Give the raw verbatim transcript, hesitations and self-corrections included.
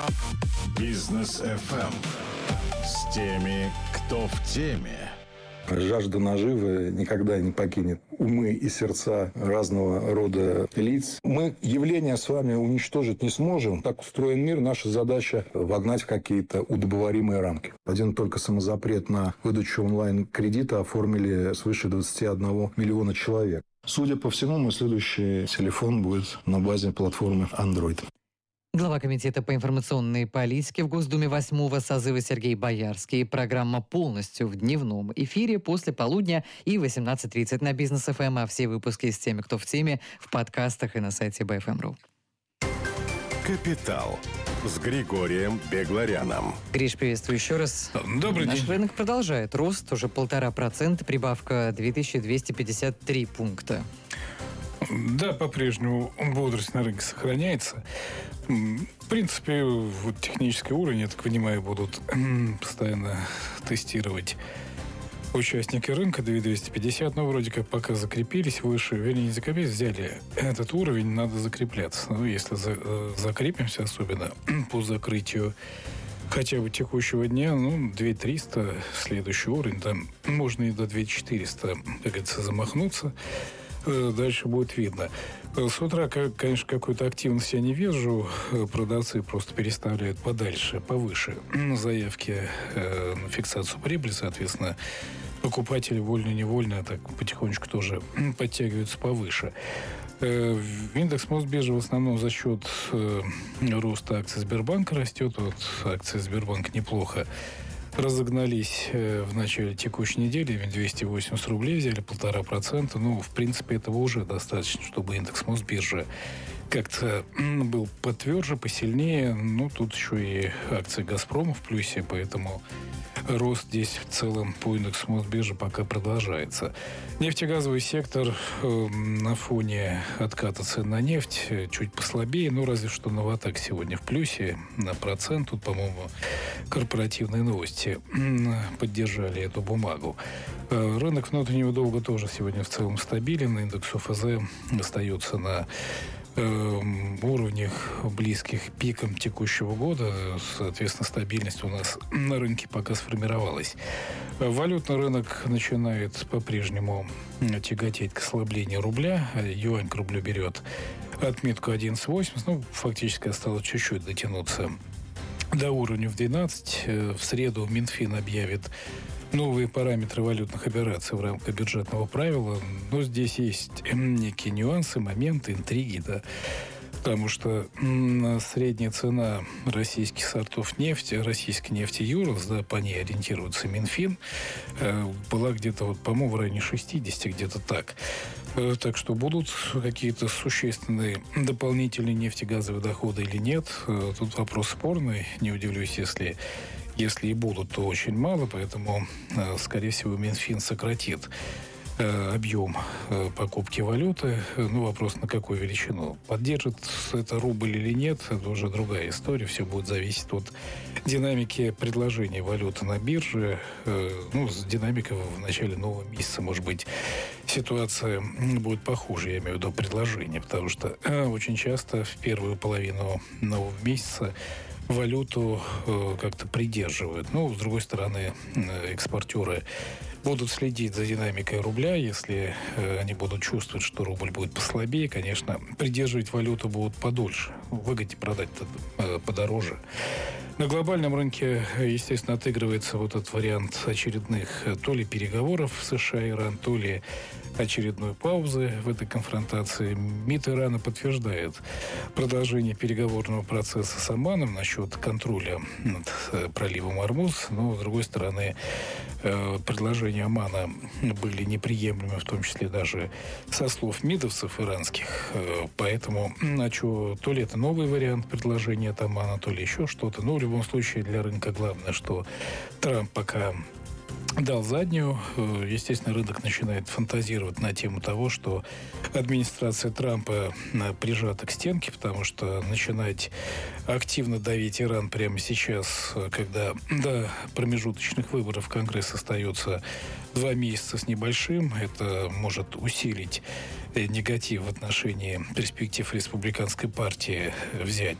Бизнес эф эм с теми, кто в теме. Жажда наживы никогда не покинет умы и сердца разного рода лиц. Мы явления с вами уничтожить не сможем. Так устроен мир. Наша задача – вогнать в какие-то удобоваримые рамки. Один только самозапрет на выдачу онлайн-кредита оформили свыше двадцати одного миллиона человек. Судя по всему, мой следующий телефон будет на базе платформы Android. Глава Комитета по информационной политике в Госдуме восьмого созыва Сергей Боярский. Программа полностью в дневном эфире после полудня и восемнадцать тридцать на Бизнес эф эм, а все выпуски с теми, кто в теме, в подкастах и на сайте би эф эм точка ру. Капитал с Григорием Бегларяном. Гриш, приветствую еще раз. Добрый Наш день. рынок продолжает рост, уже полтора процента, прибавка две тысячи двести пятьдесят три пункта. Да, по-прежнему бодрость на рынке сохраняется. В принципе, вот технический уровень, я так понимаю, будут постоянно тестировать участники рынка две тысячи двести пятьдесят, но вроде как пока закрепились выше, вернее, не закрепились, взяли этот уровень, надо закрепляться. Ну, если за, закрепимся, особенно по закрытию хотя бы текущего дня, ну, две тысячи триста, следующий уровень, там можно и до две тысячи четыреста, как говорится, замахнуться. Дальше будет видно. С утра, конечно, какой-то активности я не вижу. Продавцы просто переставляют подальше, повыше заявки на фиксацию прибыли. Соответственно, покупатели вольно-невольно так потихонечку тоже подтягиваются повыше. Индекс Мосбиржи в основном за счет роста акций Сбербанка растет. Вот акции Сбербанка неплохо разогнались в начале текущей недели, двести восемьдесят рублей взяли, полтора процента. Ну, в принципе, этого уже достаточно, чтобы индекс Мосбиржи как-то был потверже, посильнее. Ну, тут еще и акции Газпрома в плюсе, поэтому рост здесь в целом по индексу Мосбиржи пока продолжается. Нефтегазовый сектор э, на фоне отката цен на нефть чуть послабее, ну, разве что Новотек сегодня в плюсе на процент. Тут, по-моему, корпоративные новости поддержали эту бумагу. Э, рынок внутреннего долга тоже сегодня в целом стабилен. Индекс о эф зэ остается на уровнях, близких к пикам текущего года. Соответственно, стабильность у нас на рынке пока сформировалась. Валютный рынок начинает по-прежнему тяготеть к ослаблению рубля. Юань к рублю берет отметку одиннадцать восемьдесят. Ну, фактически осталось чуть-чуть дотянуться до уровня в двенадцать. В среду Минфин объявит новые параметры валютных операций в рамках бюджетного правила. Но здесь есть некие нюансы, моменты, интриги, да. Потому что средняя цена российских сортов нефти, российской нефти Юралс, да, по ней ориентируется Минфин, была где-то, вот, по-моему, в районе шестьдесят, где-то так. Так что будут какие-то существенные дополнительные нефтегазовые доходы или нет. Тут вопрос спорный. Не удивлюсь, если Если и будут, то очень мало, поэтому, скорее всего, Минфин сократит объем покупки валюты. Ну, вопрос, на какую величину. Поддержит это рубль или нет, это уже другая история. Все будет зависеть от динамики предложения валюты на бирже. Ну, с динамикой в начале нового месяца, может быть, ситуация будет похуже, я имею в виду предложение, потому что очень часто в первую половину нового месяца валюту э, как-то придерживают. Ну, с другой стороны, э, экспортеры будут следить за динамикой рубля. Если э, они будут чувствовать, что рубль будет послабее, конечно, придерживать валюту будут подольше. Выгоднее продать э, подороже. На глобальном рынке, естественно, отыгрывается вот этот вариант очередных то ли переговоров США и Иран, то ли очередной паузы в этой конфронтации. МИД Ирана подтверждает продолжение переговорного процесса с Оманом насчет контроля над проливом Ормуз. Но, с другой стороны, предложения Омана были неприемлемы, в том числе даже со слов мидовцев иранских. Поэтому, а что, то ли это новый вариант предложения от Омана, то ли еще что-то. Но в любом случае для рынка главное, что Трамп пока дал заднюю. Естественно, рынок начинает фантазировать на тему того, что администрация Трампа прижата к стенке, потому что начинать активно давить Иран прямо сейчас, когда до промежуточных выборов в Конгресс остается два месяца с небольшим, это может усилить негатив в отношении перспектив республиканской партии взять